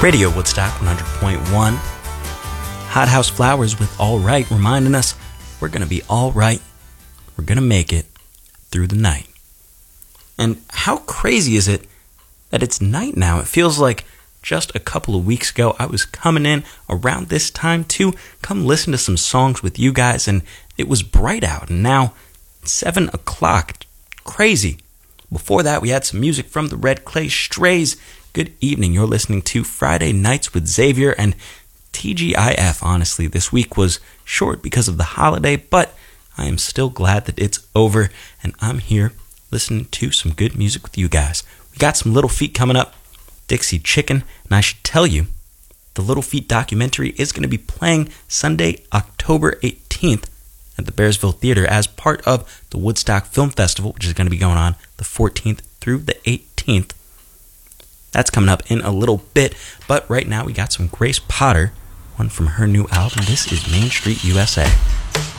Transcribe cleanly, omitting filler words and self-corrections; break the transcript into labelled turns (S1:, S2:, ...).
S1: Radio Woodstock 100.1. Hothouse Flowers with All Right, reminding us we're going to be all right. We're going to make it through the night. And how crazy is it that it's night now? It feels like just a couple of weeks ago I was coming in around this time to come listen to some songs with you guys, and it was bright out, and now 7 o'clock. Crazy. Before that, we had some music from the Red Clay Strays. Good evening. You're listening to Friday Nights with Xavier and TGIF. Honestly, this week was short because of the holiday, but I am still glad that it's over, and I'm here listening to some good music with you guys. We got some Little Feat coming up, Dixie Chicken, and I should tell you, the Little Feat documentary is going to be playing Sunday, October 18th at the Bearsville Theater as part of the Woodstock Film Festival, which is going to be going on the 14th through the 18th. That's coming up in a little bit, but right now we got some Grace Potter, one from her new album. This is Main Street USA.